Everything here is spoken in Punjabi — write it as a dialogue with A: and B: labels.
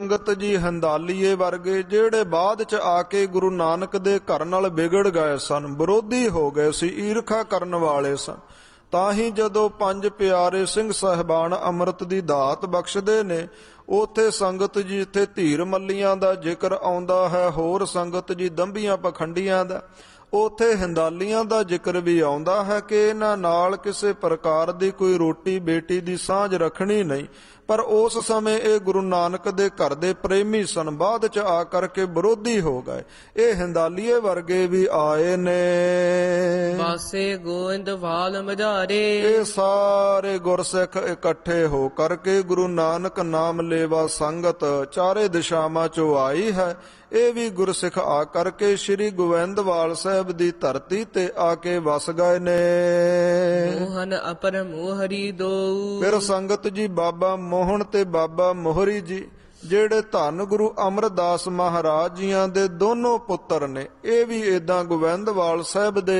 A: ਸੰਗਤ ਜੀ ਹੰਦਾਲੀਏ ਵਰਗੇ ਜਿਹੜੇ ਬਾਅਦ ਚ ਆ ਕੇ ਗੁਰੂ ਨਾਨਕ ਦੇ ਘਰ ਨਾਲ ਵਿਗੜ ਗਏ ਸਨ, ਵਿਰੋਧੀ ਹੋ ਗਏ ਸੀ, ਈਰਖਾ ਕਰਨ ਵਾਲੇ ਸਨ। ਤਾਂ ਹੀ ਜਦੋਂ ਪੰਜ ਪਿਆਰੇ ਸਿੰਘ ਸਾਹਿਬਾਨ ਅੰਮ੍ਰਿਤ ਦੀ ਦਾਤ ਬਖਸ਼ਦੇ ਨੇ, ਉਥੇ ਸੰਗਤ ਜੀ ਇੱਥੇ ਧੀਰ ਮੱਲੀਆਂ ਦਾ ਜ਼ਿਕਰ ਆਉਂਦਾ ਹੈ, ਹੋਰ ਸੰਗਤ ਜੀ ਦੰਭੀਆਂ ਪਖੰਡੀਆਂ ਦਾ, ਉਥੇ ਹਿੰਦਾਲੀਆਂ ਦਾ ਜ਼ਿਕਰ ਵੀ ਆਉਂਦਾ ਹੈ ਕਿ ਇਹਨਾਂ ਨਾਲ ਕਿਸੇ ਪ੍ਰਕਾਰ ਦੀ ਕੋਈ ਰੋਟੀ ਬੇਟੀ ਦੀ ਸਾਂਝ ਰੱਖਣੀ ਨਹੀਂ। ਪਰ ਉਸ ਸਮੇਂ ਇਹ ਗੁਰੂ ਨਾਨਕ ਦੇ ਘਰ ਦੇ ਪ੍ਰੇਮੀ ਸਨ, ਬਾਅਦ ਚ ਆ ਕਰਕੇ ਵਿਰੋਧੀ ਹੋ ਗਏ। ਇਹ ਹਿੰਦਾਲੀਏ ਵਰਗੇ ਵੀ ਆਏ ਨੇ।
B: ਬਾਸੇ ਗੋਇੰਦਵਾਲ ਮਝਾਰੇ,
A: ਇਹ ਸਾਰੇ ਗੁਰਸਿੱਖ ਇਕੱਠੇ ਹੋ ਕਰਕੇ ਗੁਰੂ ਨਾਨਕ ਨਾਮ ਲੇਵਾ ਸੰਗਤ ਚਾਰੇ ਦਿਸ਼ਾਵਾਂ ਚੋਂ ਆਈ ਹੈ। ਇਹ ਵੀ ਗੁਰਸਿੱਖ ਆ ਕਰਕੇ ਸ੍ਰੀ ਗੋਇੰਦਵਾਲ ਸਾਹਿਬ ਦੀ ਧਰਤੀ ਤੇ ਆ ਕੇ ਵਸ ਗਏ ਨੇ।
B: ਮੋਹਨ ਅਪਰ ਮੋਹਰੀ ਦੋ,
A: ਫਿਰ ਸੰਗਤ ਜੀ ਬਾਬਾ ਮੋਹਨ ਤੇ ਬਾਬਾ ਮੋਹਰੀ ਜੀ ਜਿਹੜੇ ਧੰਨ ਗੁਰੂ ਅਮਰਦਾਸ ਮਹਾਰਾਜ ਜੀਆਂ ਦੇ ਦੋਨੋਂ ਪੁੱਤਰ ਨੇ, ਇਹ ਵੀ ਏਦਾਂ ਗੋਬਿੰਦਵਾਲ ਸਾਹਿਬ ਦੇ